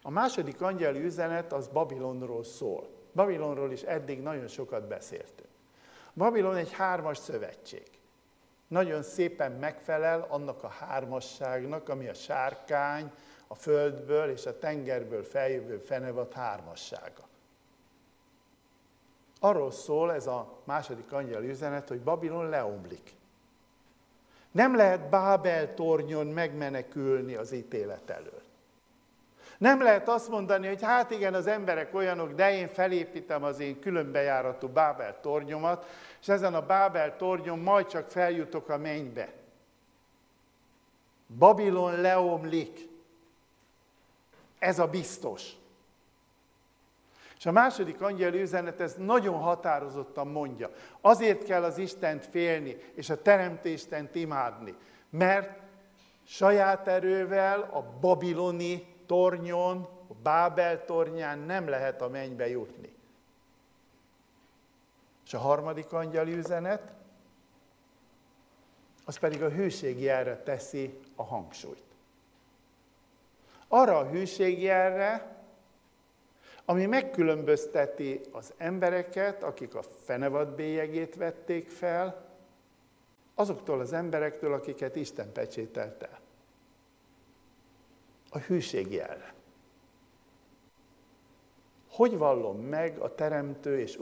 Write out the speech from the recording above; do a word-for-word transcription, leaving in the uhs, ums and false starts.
A második angyali üzenet az Babilonról szól. Babilonról is eddig nagyon sokat beszéltünk. Babilon egy hármas szövetség. Nagyon szépen megfelel annak a hármasságnak, ami a sárkány, a földből és a tengerből feljövő fenevad hármassága. Arról szól ez a második angyali üzenet, hogy Babilon leomlik. Nem lehet Bábel tornyon megmenekülni az ítélet elől. Nem lehet azt mondani, hogy hát igen, az emberek olyanok, de én felépítem az én különbejáratú Bábel tornyomat, és ezen a Bábel tornyon majd csak feljutok a mennybe. Babilon leomlik. Ez a biztos. És a második angyali üzenet ez nagyon határozottan mondja. Azért kell az Istent félni, és a Teremtéstent imádni, mert saját erővel a babiloni tornyon, a Bábel tornyán nem lehet a mennybe jutni. És a harmadik angyali üzenet, az pedig a hűségjelre teszi a hangsúlyt. Arra a hűségjelre, ami megkülönbözteti az embereket, akik a fenevad bélyegét vették fel, azoktól az emberektől, akiket Isten pecsételt el. A hűségjelre. Hogy vallom meg a Teremtő és